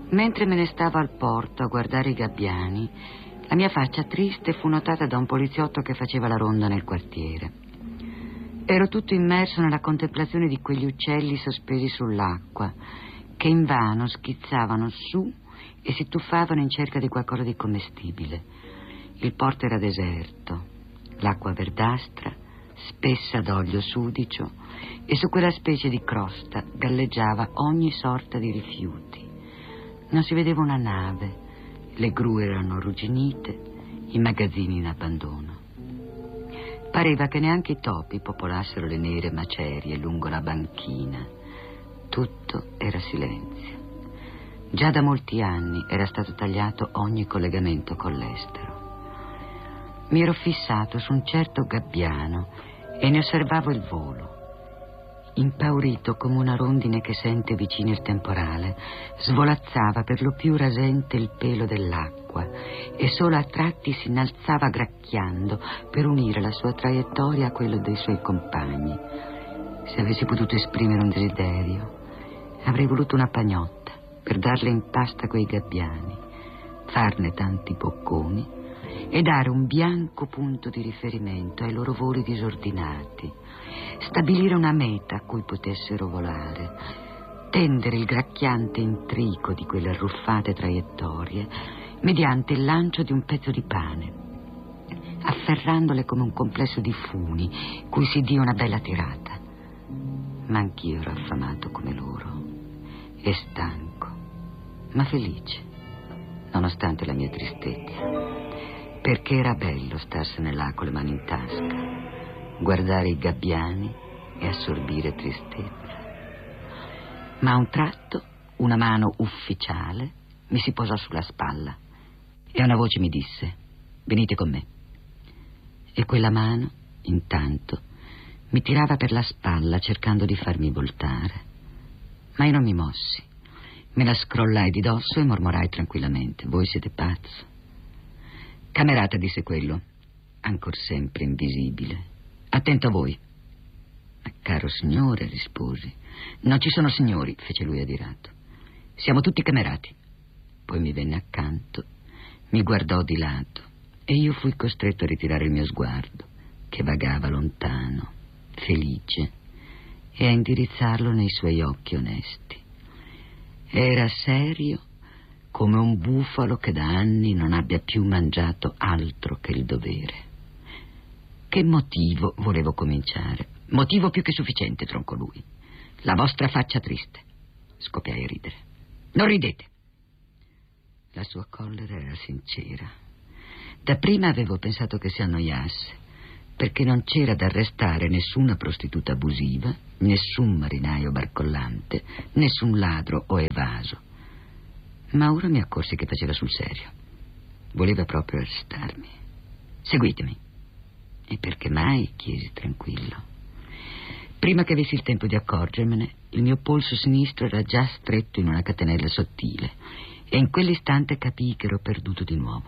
Mentre me ne stavo al porto a guardare i gabbiani, la mia faccia triste fu notata da un poliziotto che faceva la ronda nel quartiere. Ero tutto immerso nella contemplazione di quegli uccelli sospesi sull'acqua, che invano schizzavano su e si tuffavano in cerca di qualcosa di commestibile. Il porto era deserto, l'acqua verdastra, spessa d'olio sudicio, e su quella specie di crosta galleggiava ogni sorta di rifiuti. Non si vedeva una nave, le gru erano arrugginite, i magazzini in abbandono. Pareva che neanche i topi popolassero le nere macerie lungo la banchina. Tutto era silenzio. Già da molti anni era stato tagliato ogni collegamento con l'estero. Mi ero fissato su un certo gabbiano e ne osservavo il volo. Impaurito come una rondine che sente vicino il temporale, svolazzava per lo più rasente il pelo dell'acqua e solo a tratti si innalzava gracchiando per unire la sua traiettoria a quella dei suoi compagni. Se avessi potuto esprimere un desiderio, avrei voluto una pagnotta per darle in pasta quei gabbiani, farne tanti bocconi e dare un bianco punto di riferimento ai loro voli disordinati, stabilire una meta a cui potessero volare, tendere il gracchiante intrico di quelle arruffate traiettorie mediante il lancio di un pezzo di pane, afferrandole come un complesso di funi cui si dia una bella tirata. Ma anch'io ero affamato come loro e stanco, ma felice, nonostante la mia tristezza, perché era bello starsene là con le mani in tasca, guardare i gabbiani e assorbire tristezza. Ma a un tratto una mano ufficiale mi si posò sulla spalla e una voce mi disse: venite con me. E quella mano, intanto, mi tirava per la spalla cercando di farmi voltare. Ma io non mi mossi. Me la scrollai di dosso e mormorai tranquillamente: voi siete pazzo. Camerata, disse quello, ancor sempre invisibile. Attento a voi. Ma caro signore, risposi. Non ci sono signori, fece lui adirato. Siamo tutti camerati. Poi mi venne accanto, mi guardò di lato e io fui costretto a ritirare il mio sguardo, che vagava lontano, felice, e a indirizzarlo nei suoi occhi onesti. Era serio come un bufalo che da anni non abbia più mangiato altro che il dovere. Che motivo volevo cominciare? Motivo più che sufficiente, troncò lui. La vostra faccia triste. Scoppiai a ridere. Non ridete. La sua collera era sincera. Dapprima avevo pensato che si annoiasse, perché non c'era da arrestare nessuna prostituta abusiva, nessun marinaio barcollante, nessun ladro o evaso. Ma ora mi accorsi che faceva sul serio. Voleva proprio arrestarmi. Seguitemi. E perché mai? Chiesi tranquillo. Prima che avessi il tempo di accorgermene, il mio polso sinistro era già stretto in una catenella sottile e in quell'istante capii che ero perduto di nuovo.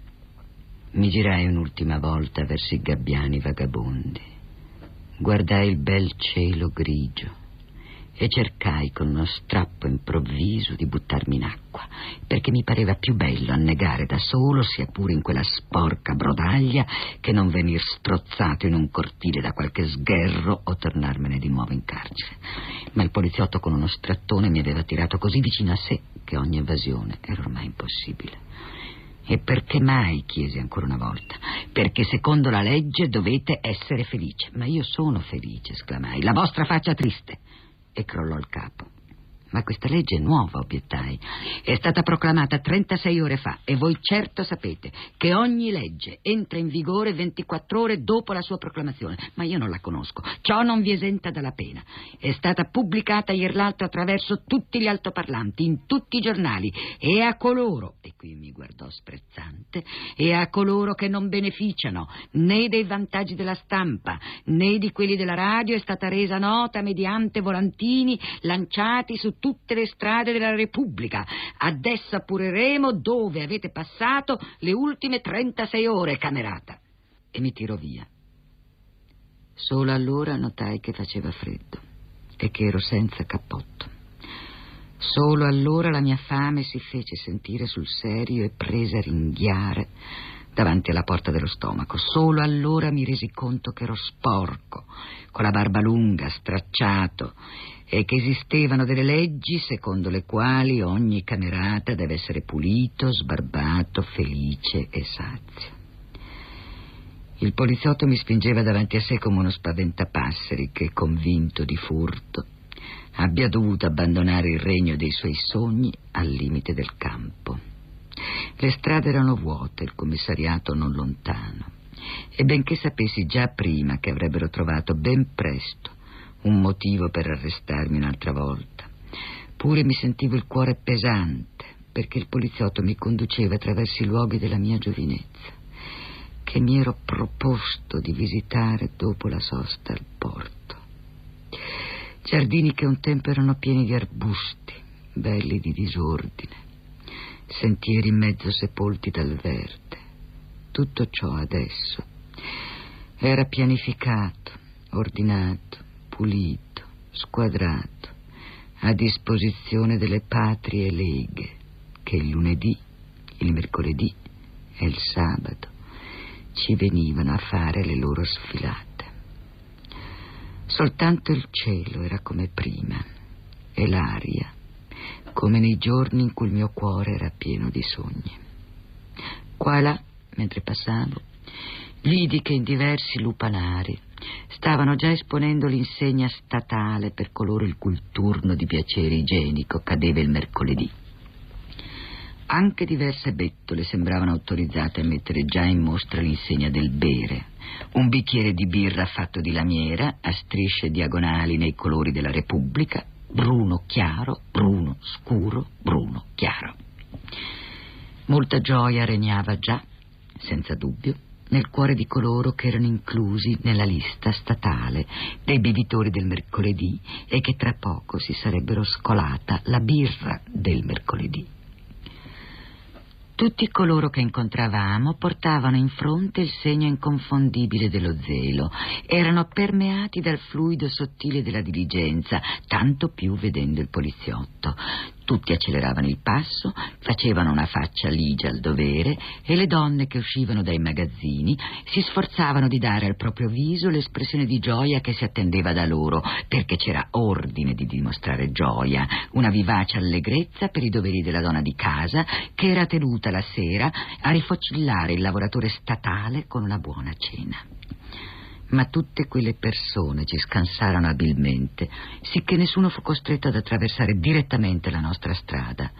Mi girai un'ultima volta verso i gabbiani vagabondi. Guardai il bel cielo grigio e cercai con uno strappo improvviso di buttarmi in acqua, perché mi pareva più bello annegare da solo, sia pure in quella sporca brodaglia, che non venir strozzato in un cortile da qualche sgherro o tornarmene di nuovo in carcere. Ma il poliziotto con uno strattone mi aveva tirato così vicino a sé che ogni evasione era ormai impossibile. E perché mai? Chiesi ancora una volta. Perché secondo la legge dovete essere felice. Ma io sono felice, esclamai. La vostra faccia triste. E crollò il capo. Ma questa legge è nuova, obiettai. È stata proclamata 36 ore fa e voi certo sapete che ogni legge entra in vigore 24 ore dopo la sua proclamazione. Ma io non la conosco. Ciò non vi esenta dalla pena. È stata pubblicata ieri l'altro attraverso tutti gli altoparlanti, in tutti i giornali, e a coloro, e qui mi guardò sprezzante, e a coloro che non beneficiano né dei vantaggi della stampa né di quelli della radio è stata resa nota mediante volantini lanciati su tutte le strade della Repubblica. Adesso appureremo dove avete passato le ultime 36 ore, camerata. E mi tirò via. Solo allora notai che faceva freddo e che ero senza cappotto. Solo allora la mia fame si fece sentire sul serio e prese a ringhiare davanti alla porta dello stomaco. Solo allora mi resi conto che ero sporco, con la barba lunga, stracciato, e che esistevano delle leggi secondo le quali ogni camerata deve essere pulito, sbarbato, felice e sazio. Il poliziotto mi spingeva davanti a sé come uno spaventapasseri che, convinto di furto, abbia dovuto abbandonare il regno dei suoi sogni al limite del campo. Le strade erano vuote, il commissariato non lontano, e benché sapessi già prima che avrebbero trovato ben presto un motivo per arrestarmi un'altra volta, pure mi sentivo il cuore pesante, perché il poliziotto mi conduceva attraverso i luoghi della mia giovinezza, che mi ero proposto di visitare dopo la sosta al porto. Giardini che un tempo erano pieni di arbusti, belli di disordine, sentieri in mezzo sepolti dal verde. Tutto ciò adesso era pianificato, ordinato, pulito, squadrato, a disposizione delle patrie leghe che il lunedì, il mercoledì e il sabato ci venivano a fare le loro sfilate. Soltanto il cielo era come prima e l'aria come nei giorni in cui il mio cuore era pieno di sogni. Qua e là, mentre passavo, vidi che in diversi lupanari stavano già esponendo l'insegna statale per coloro il cui turno di piacere igienico cadeva il mercoledì. Anche diverse bettole sembravano autorizzate a mettere già in mostra l'insegna del bere, un bicchiere di birra fatto di lamiera a strisce diagonali nei colori della Repubblica, bruno chiaro, bruno scuro, bruno chiaro. Molta gioia regnava già, senza dubbio, nel cuore di coloro che erano inclusi nella lista statale dei bevitori del mercoledì e che tra poco si sarebbero scolata la birra del mercoledì. Tutti coloro che incontravamo portavano in fronte il segno inconfondibile dello zelo, erano permeati dal fluido sottile della diligenza, tanto più vedendo il poliziotto. Tutti acceleravano il passo, facevano una faccia ligia al dovere e le donne che uscivano dai magazzini si sforzavano di dare al proprio viso l'espressione di gioia che si attendeva da loro, perché c'era ordine di dimostrare gioia, una vivace allegrezza per i doveri della donna di casa che era tenuta la sera a rifocillare il lavoratore statale con una buona cena. Ma tutte quelle persone ci scansarono abilmente, sicché nessuno fu costretto ad attraversare direttamente la nostra strada.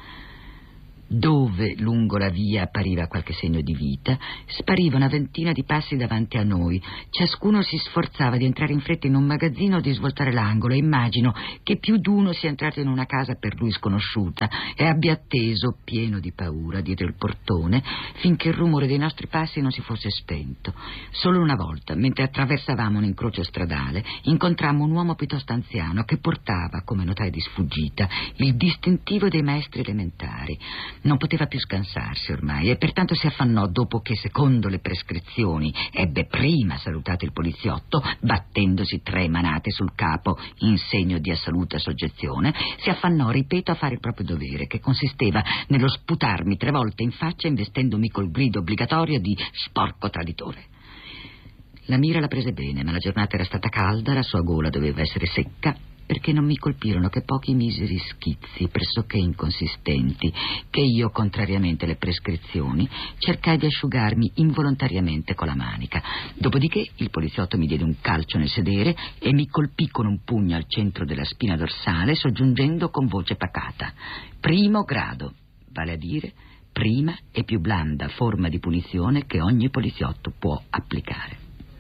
Dove lungo la via appariva qualche segno di vita, spariva una ventina di passi davanti a noi. Ciascuno si sforzava di entrare in fretta in un magazzino o di svoltare l'angolo, e immagino che più d'uno sia entrato in una casa per lui sconosciuta e abbia atteso, pieno di paura, dietro il portone, finché il rumore dei nostri passi non si fosse spento. Solo una volta, mentre attraversavamo un incrocio stradale, incontrammo un uomo piuttosto anziano che portava, come notai di sfuggita, il distintivo dei maestri elementari. Non poteva più scansarsi ormai e pertanto si affannò, dopo che secondo le prescrizioni ebbe prima salutato il poliziotto battendosi 3 manate sul capo in segno di assoluta soggezione, si affannò, ripeto, a fare il proprio dovere, che consisteva nello sputarmi 3 volte in faccia investendomi col grido obbligatorio di sporco traditore. La mira la prese bene, ma la giornata era stata calda, la sua gola doveva essere secca, perché non mi colpirono che pochi miseri schizzi pressoché inconsistenti che io, contrariamente alle prescrizioni, cercai di asciugarmi involontariamente con la manica. Dopodiché il poliziotto mi diede un calcio nel sedere e mi colpì con un pugno al centro della spina dorsale, soggiungendo con voce pacata: primo grado, vale a dire prima e più blanda forma di punizione che ogni poliziotto può applicare.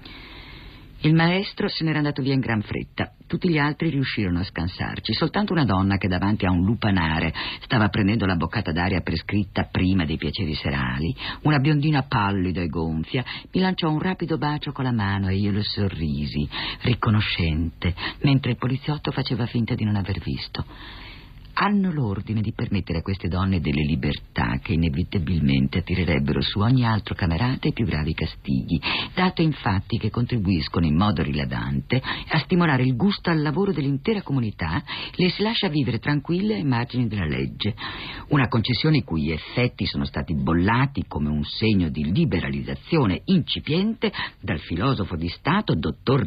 Il maestro se n'era andato via in gran fretta. Tutti gli altri riuscirono a scansarci. Soltanto una donna che davanti a un lupanare stava prendendo la boccata d'aria prescritta prima dei piaceri serali, una biondina pallida e gonfia, mi lanciò un rapido bacio con la mano e io le sorrisi, riconoscente, mentre il poliziotto faceva finta di non aver visto. hanno l'ordine di permettere a queste donne delle libertà che inevitabilmente attirerebbero su ogni altro camerata i più gravi castighi, dato infatti che contribuiscono in modo rilevante a stimolare il gusto al lavoro dell'intera comunità, le si lascia vivere tranquille ai margini della legge. Una concessione i cui effetti sono stati bollati come un segno di liberalizzazione incipiente dal filosofo di Stato dottor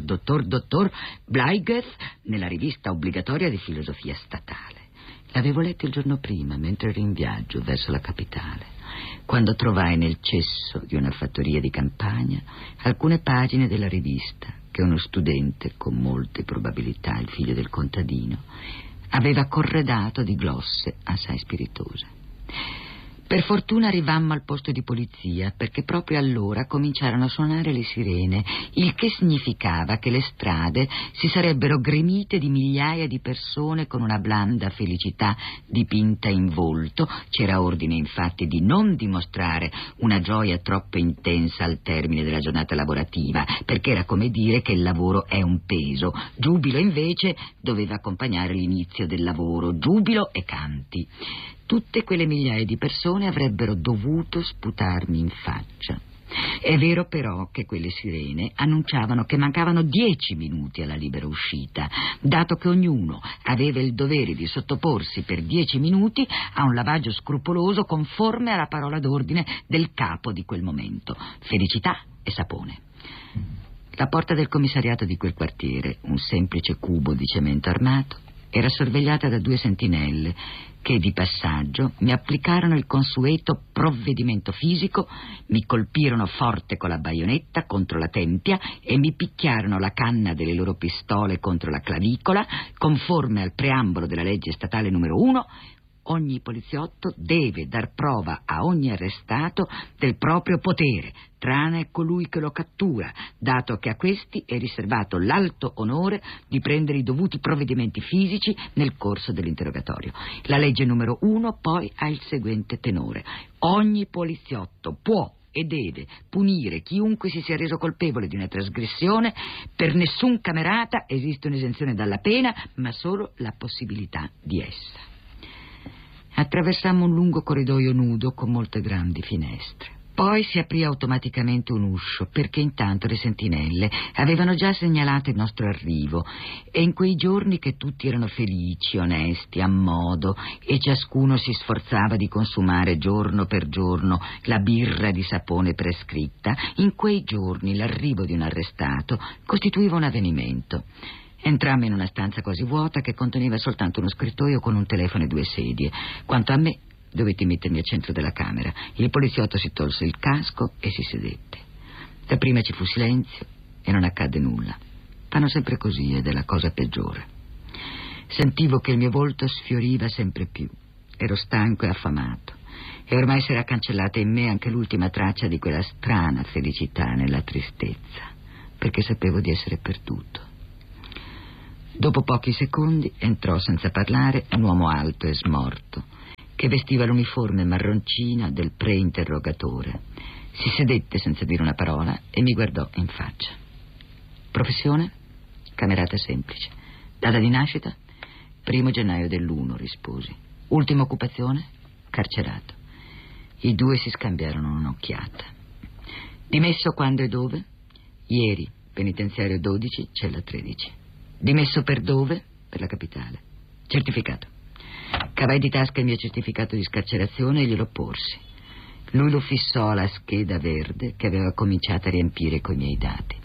Bleigeth nella rivista obbligatoria di filosofia statale. L'avevo letto il giorno prima, mentre ero in viaggio verso la capitale, quando trovai nel cesso di una fattoria di campagna alcune pagine della rivista che uno studente, con molte probabilità il figlio del contadino, aveva corredato di glosse assai spiritose. Per fortuna arrivammo al posto di polizia, perché proprio allora cominciarono a suonare le sirene, il che significava che le strade si sarebbero gremite di migliaia di persone con una blanda felicità dipinta in volto. C'era ordine infatti di non dimostrare una gioia troppo intensa al termine della giornata lavorativa, perché era come dire che il lavoro è un peso. Giubilo invece doveva accompagnare l'inizio del lavoro, giubilo e canti. Tutte quelle migliaia di persone avrebbero dovuto sputarmi in faccia. È vero però che quelle sirene annunciavano che mancavano 10 minuti alla libera uscita, dato che ognuno aveva il dovere di sottoporsi per 10 minuti a un lavaggio scrupoloso conforme alla parola d'ordine del capo di quel momento: felicità e sapone. La porta del commissariato di quel quartiere, un semplice cubo di cemento armato, era sorvegliata da 2 sentinelle che di passaggio mi applicarono il consueto provvedimento fisico, mi colpirono forte con la baionetta contro la tempia e mi picchiarono la canna delle loro pistole contro la clavicola, conforme al preambolo della legge statale numero 1. Ogni poliziotto deve dar prova a ogni arrestato del proprio potere, tranne colui che lo cattura, dato che a questi è riservato l'alto onore di prendere i dovuti provvedimenti fisici nel corso dell'interrogatorio. La legge numero 1 poi ha il seguente tenore: ogni poliziotto può e deve punire chiunque si sia reso colpevole di una trasgressione. Per nessun camerata esiste un'esenzione dalla pena, ma solo la possibilità di essa. Attraversammo un lungo corridoio nudo con molte grandi finestre. Poi si aprì automaticamente un uscio, perché intanto le sentinelle avevano già segnalato il nostro arrivo, e in quei giorni che tutti erano felici, onesti, a modo, e ciascuno si sforzava di consumare giorno per giorno la birra di sapone prescritta, in quei giorni l'arrivo di un arrestato costituiva un avvenimento. Entrammo in una stanza quasi vuota che conteneva soltanto uno scrittoio con un telefono e 2 sedie. Quanto a me, dovetti mettermi al centro della camera. Il poliziotto si tolse il casco e si sedette. Dapprima ci fu silenzio e non accadde nulla. Fanno sempre così ed è la cosa peggiore. Sentivo che il mio volto sfioriva sempre più. Ero stanco e affamato e ormai si era cancellata in me anche l'ultima traccia di quella strana felicità nella tristezza, perché sapevo di essere perduto. Dopo pochi secondi entrò senza parlare un uomo alto e smorto che vestiva l'uniforme marroncina del pre-interrogatore. Si sedette senza dire una parola e mi guardò in faccia. Professione? Camerata semplice. Data di nascita? 1 gennaio dell'1, risposi. Ultima occupazione? Carcerato. I 2 si scambiarono un'occhiata. Dimesso quando e dove? Ieri, penitenziario 12, cella 13. Dimesso per dove? Per la capitale. Certificato. Cavai di tasca il mio certificato di scarcerazione e glielo porsi. Lui lo fissò alla scheda verde che aveva cominciato a riempire coi miei dati.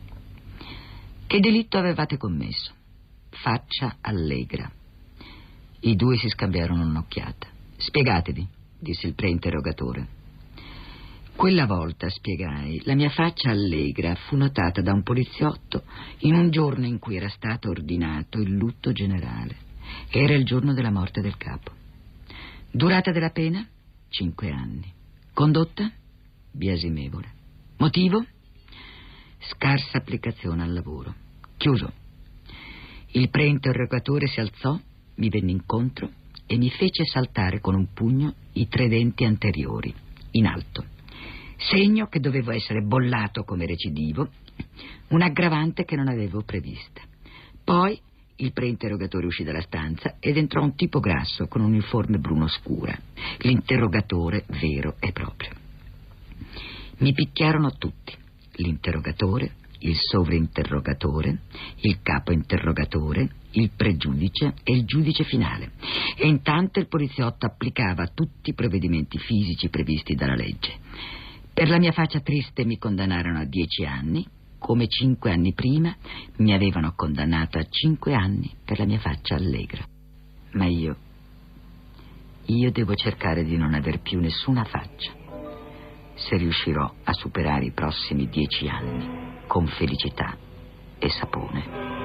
Che delitto avevate commesso? Faccia allegra. I 2 si scambiarono un'occhiata. Spiegatevi, disse il preinterrogatore. Quella volta, spiegai, la mia faccia allegra fu notata da un poliziotto in un giorno in cui era stato ordinato il lutto generale. Era il giorno della morte del capo. Durata della pena? 5 anni. Condotta? Biasimevole. Motivo? Scarsa applicazione al lavoro. Chiuso. Il preinterrogatore si alzò, mi venne incontro e mi fece saltare con un pugno i 3 denti anteriori, in alto. Segno che dovevo essere bollato come recidivo, un aggravante che non avevo prevista. Poi il preinterrogatore uscì dalla stanza ed entrò un tipo grasso con un'uniforme bruno scura, l'interrogatore vero e proprio. Mi picchiarono tutti, l'interrogatore, il sovrinterrogatore, il capo interrogatore, il pregiudice e il giudice finale. E intanto il poliziotto applicava tutti i provvedimenti fisici previsti dalla legge. Per la mia faccia triste mi condannarono a 10 anni, come 5 anni prima mi avevano condannato a 5 anni per la mia faccia allegra. Ma io devo cercare di non aver più nessuna faccia, se riuscirò a superare i prossimi 10 anni con felicità e sapone.